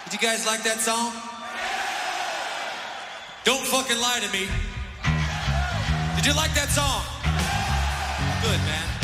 Did you guys like that song? Don't fucking lie to me. Did you like that song? Good, man.